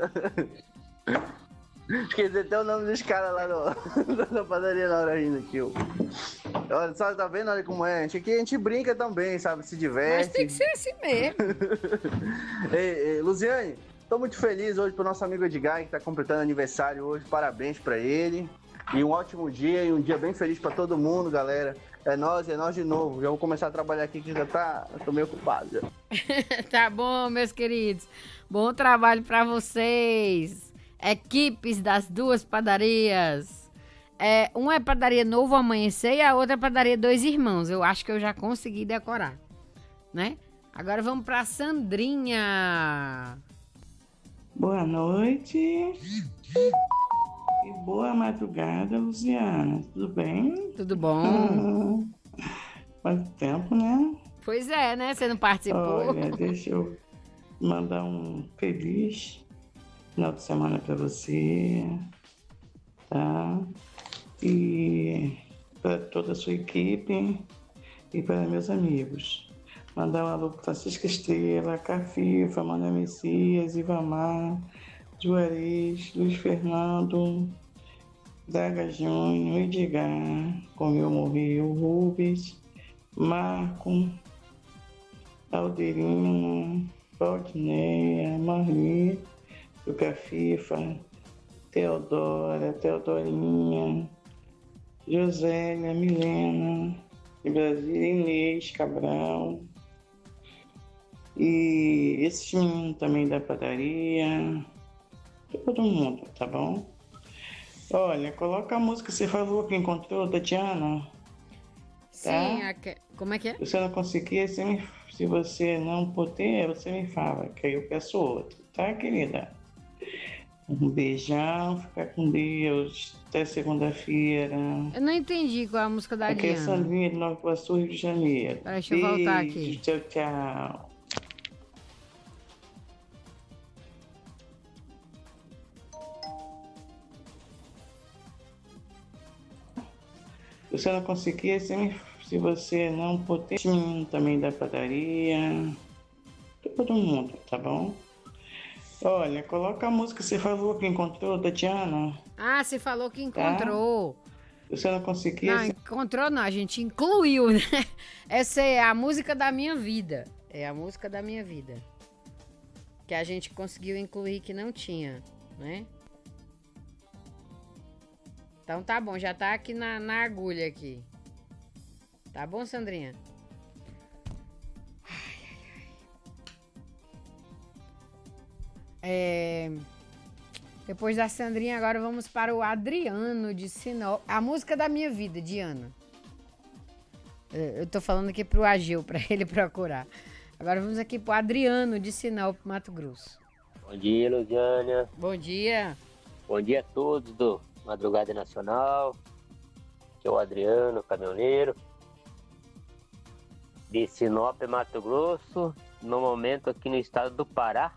Esqueci até o nome dos caras lá na padaria na hora ainda aqui, ó. Olha, só tá vendo? Olha como é. Aqui a gente brinca também, sabe? Se Mas tem diverte. que ser assim mesmo. Ei, Luziane, tô muito feliz hoje pro nosso amigo Edgar, que tá completando aniversário hoje. Parabéns pra ele. E um ótimo dia e um dia bem feliz pra todo mundo, galera. É nós de novo. Já vou começar a trabalhar aqui que já tá. Eu tô meio ocupado já. Tá bom, meus queridos. Bom trabalho pra vocês. Equipes das duas padarias. Uma é padaria Novo Amanhecer e a outra é padaria Dois Irmãos. Eu acho que eu já consegui decorar, né? Agora vamos pra Sandrinha. Boa noite e boa madrugada, Luziana. Tudo bem? Tudo bom? Quanto tempo, né? Pois é, né? Você não participou? Olha, deixa eu mandar um feliz final de semana para você, tá? E para toda a sua equipe e para meus amigos. Mandar um alô para Francisca Estrela, Cafifa, Manoel Messias, Ivamar, Juarez, Luiz Fernando, Daga Júnior, Edgar, como eu morri, o Rubens, Marco, Aldeirinho, Valdineia, Marli, do Cafifa, Teodora, Teodorinha, Josélia, Milena, de Brasília, Inês Cabral. E esses meninos também da padaria, todo mundo, tá bom? Olha, coloca a música que você falou que encontrou, Tatiana. Sim, Tá? como é que é? Se você não conseguir, se você não puder, você me fala, que aí eu peço outro, tá, querida? Um beijão, fica com Deus, até segunda-feira. Eu não entendi qual é a música da Aqui é Diana. Sandrinha de Nova Iguaçu, Rio de Janeiro. Peraí, deixa eu voltar aqui. Tchau, tchau. Se você não conseguir, se você não puder, esse menino também da padaria, todo mundo, tá bom? Olha, coloca a música que você falou que encontrou, Tatiana. Ah, você falou que encontrou. Se você não conseguir, Não, encontrou não, a gente incluiu, né? Essa é a música da minha vida. É a música da minha vida. Que a gente conseguiu incluir que não tinha, né? Então tá bom, já tá aqui na agulha aqui. Tá bom, Sandrinha? Depois da Sandrinha, agora vamos para o Adriano de Sinop. A música da minha vida, Diana. Eu tô falando aqui pro Agil, pra ele procurar. Agora vamos aqui pro Adriano de Sinop, Mato Grosso. Bom dia, Luziânia. Bom dia. Bom dia a todos do Madrugada Nacional. Aqui é o Adriano, caminhoneiro. De Sinop, Mato Grosso. No momento aqui no estado do Pará.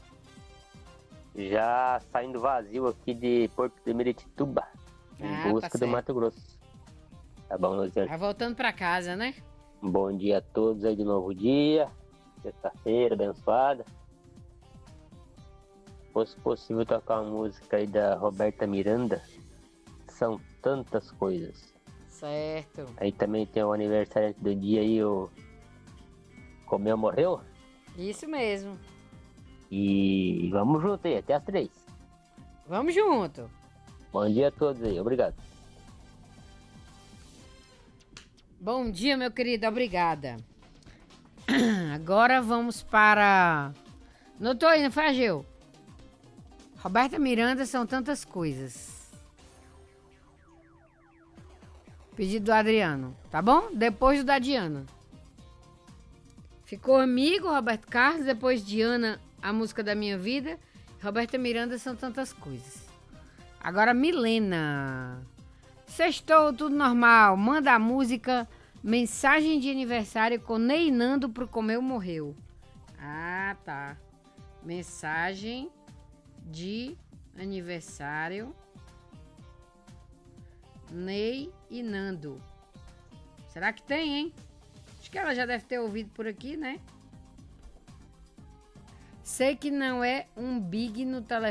Já saindo vazio aqui de Porto de Miritituba. Em busca do Mato Grosso. Tá bom, Luziânia? Tá voltando pra casa, né? Bom dia a todos aí de novo dia. Sexta-feira abençoada. Se fosse possível tocar uma música aí da Roberta Miranda. São tantas coisas. Certo. Aí também tem o aniversário do dia aí, o Comeu Morreu. Isso mesmo. E vamos junto aí, até as 3. Vamos junto. Bom dia a todos aí, obrigado. Bom dia, meu querido, obrigada. Agora vamos para... Não tô indo, foi, Ageu? Roberta Miranda, São Tantas Coisas. Pedido do Adriano, tá bom? Depois do da Diana. Ficou amigo, Roberto Carlos, depois Diana, a música da minha vida. Roberta Miranda, São Tantas Coisas. Agora Milena. Sextou, tudo normal. Manda a música Mensagem de Aniversário com Ney Nando pro Comeu Morreu. Ah, tá. Mensagem de aniversário Ney e Nando. Será que tem, hein? Acho que ela já deve ter ouvido por aqui, né? Sei que não é um big no telefone.